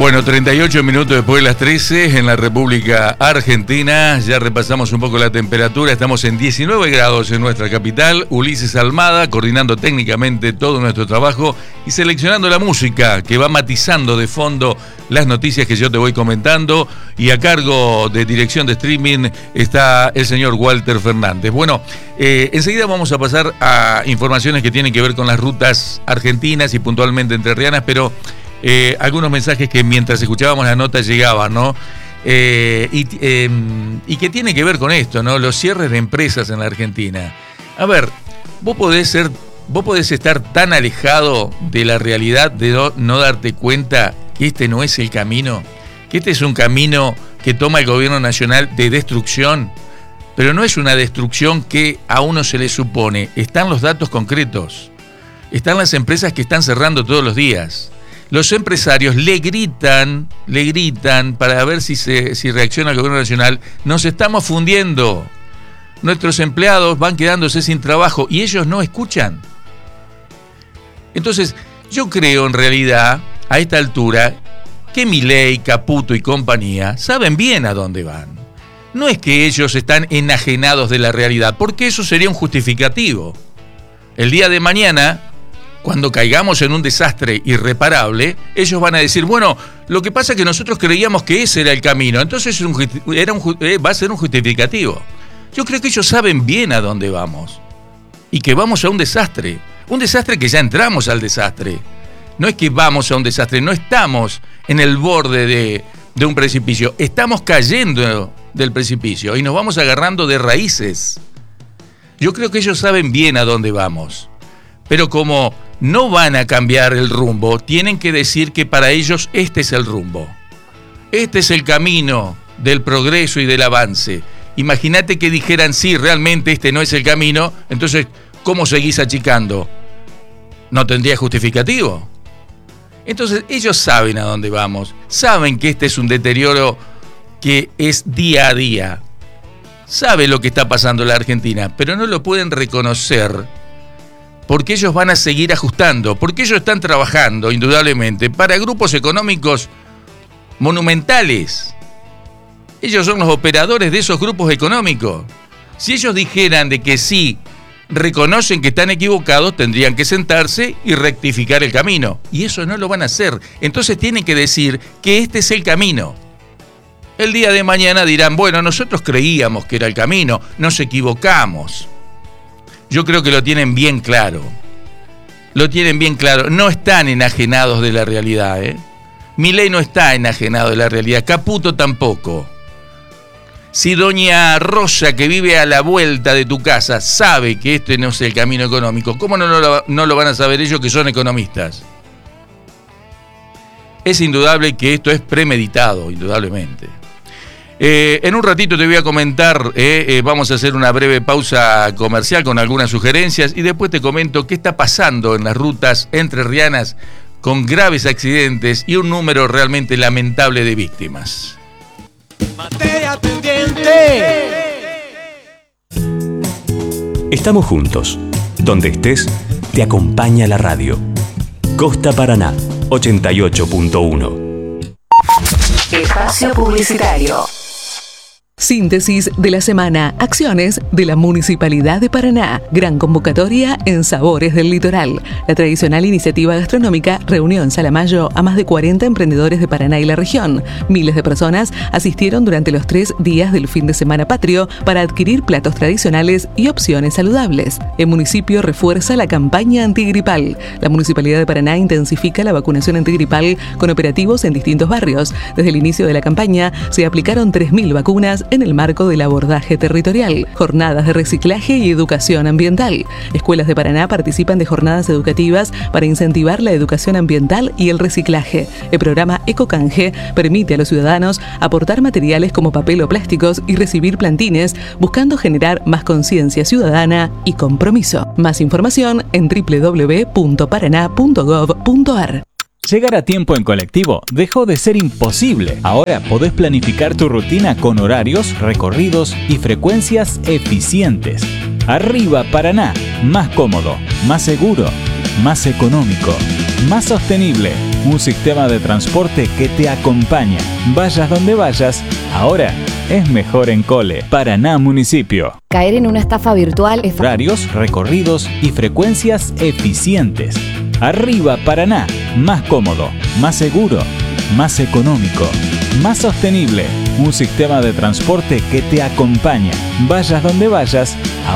Bueno, 38 minutos después de las 13 en la República Argentina. Ya repasamos un poco la temperatura. Estamos en 19 grados en nuestra capital. Ulises Almada coordinando técnicamente todo nuestro trabajo y seleccionando la música que va matizando de fondo las noticias que yo te voy comentando. Y a cargo de dirección de streaming está el señor Walter Fernández. Bueno, enseguida vamos a pasar a informaciones que tienen que ver con las rutas argentinas y puntualmente entrerrianas, pero algunos mensajes que mientras escuchábamos la nota llegaban, ¿no? Y que tiene que ver con esto, ¿no? Los cierres de empresas en la Argentina. A ver, vos podés estar tan alejado de la realidad de no darte cuenta que este no es el camino, que este es un camino que toma el gobierno nacional de destrucción, pero no es una destrucción que a uno se le supone. Están los datos concretos, están las empresas que están cerrando todos los días. Los empresarios le gritan para ver si reacciona el gobierno nacional. Nos estamos fundiendo. Nuestros empleados van quedándose sin trabajo y ellos no escuchan. Entonces, yo creo en realidad, a esta altura, que Milei, Caputo y compañía saben bien a dónde van. No es que ellos están enajenados de la realidad, porque eso sería un justificativo. El día de mañana, cuando caigamos en un desastre irreparable, ellos van a decir, bueno, lo que pasa es que nosotros creíamos que ese era el camino, entonces va a ser un justificativo. Yo creo que ellos saben bien a dónde vamos y que vamos a un desastre que ya entramos al desastre. No es que vamos a un desastre, no estamos en el borde de un precipicio, estamos cayendo del precipicio y nos vamos agarrando de raíces. Yo creo que ellos saben bien a dónde vamos, pero como no van a cambiar el rumbo, tienen que decir que para ellos este es el rumbo. Este es el camino del progreso y del avance. Imagínate que dijeran, sí, realmente este no es el camino, entonces, ¿cómo seguís achicando? ¿No tendría justificativo? Entonces, ellos saben a dónde vamos, saben que este es un deterioro que es día a día. Saben lo que está pasando en la Argentina, pero no lo pueden reconocer, porque ellos van a seguir ajustando, porque ellos están trabajando, indudablemente, para grupos económicos monumentales. Ellos son los operadores de esos grupos económicos. Si ellos dijeran de que sí, reconocen que están equivocados, tendrían que sentarse y rectificar el camino. Y eso no lo van a hacer. Entonces tienen que decir que este es el camino. El día de mañana dirán, bueno, nosotros creíamos que era el camino, nos equivocamos. Yo creo que lo tienen bien claro. Lo tienen bien claro. No están enajenados de la realidad, Milei no está enajenado de la realidad. Caputo tampoco. Si doña Rosa, que vive a la vuelta de tu casa, sabe que este no es el camino económico, ¿cómo no lo van a saber ellos que son economistas? Es indudable que esto es premeditado, indudablemente. En un ratito te voy a comentar, vamos a hacer una breve pausa comercial con algunas sugerencias y después te comento qué está pasando en las rutas entrerrianas con graves accidentes y un número realmente lamentable de víctimas. Materia pendiente. Estamos juntos. Donde estés, te acompaña la radio. Costa Paraná, 88.1. Espacio publicitario. Síntesis de la semana. Acciones de la Municipalidad de Paraná. Gran convocatoria en Sabores del Litoral. La tradicional iniciativa gastronómica reunió en Salamayo a más de 40 emprendedores de Paraná y la región. Miles de personas asistieron durante los 3 días del fin de semana patrio para adquirir platos tradicionales y opciones saludables. El municipio refuerza la campaña antigripal. La Municipalidad de Paraná intensifica la vacunación antigripal con operativos en distintos barrios. Desde el inicio de la campaña se aplicaron 3.000 vacunas en el marco del abordaje territorial, jornadas de reciclaje y educación ambiental. Escuelas de Paraná participan de jornadas educativas para incentivar la educación ambiental y el reciclaje. El programa Ecocanje permite a los ciudadanos aportar materiales como papel o plásticos y recibir plantines, buscando generar más conciencia ciudadana y compromiso. Más información en www.paraná.gov.ar. Llegar a tiempo en colectivo dejó de ser imposible. Ahora podés planificar tu rutina con horarios, recorridos y frecuencias eficientes. Arriba Paraná, más cómodo, más seguro, más económico, más sostenible. Un sistema de transporte que te acompaña. Vayas donde vayas, ahora es mejor en Cole. Paraná Municipio. Caer en una estafa virtual es Horarios, recorridos y frecuencias eficientes. Arriba Paraná, más cómodo, más seguro, más económico, más sostenible. Un sistema de transporte que te acompaña. Vayas donde vayas,